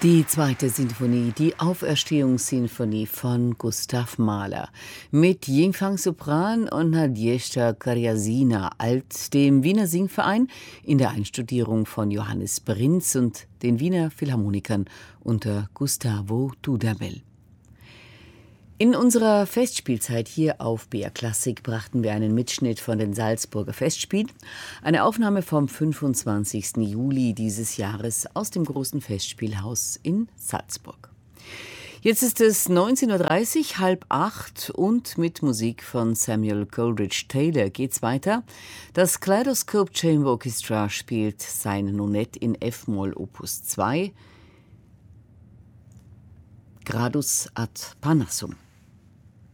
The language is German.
Die zweite Sinfonie, die Auferstehungssinfonie von Gustav Mahler mit Yingfang Sopran und Nadezhda Karyasina alt, dem Wiener Singverein in der Einstudierung von Johannes Prinz und den Wiener Philharmonikern unter Gustavo Dudamel. In unserer Festspielzeit hier auf BR Klassik brachten wir einen Mitschnitt von den Salzburger Festspielen, eine Aufnahme vom 25. Juli dieses Jahres aus dem großen Festspielhaus in Salzburg. Jetzt ist es 19:30 Uhr, 19:30 und mit Musik von Samuel Coleridge Taylor geht's weiter. Das Kaleidoscope Chamber Orchestra spielt sein Nonett in F-Moll Opus 2, Gradus ad Parnassum.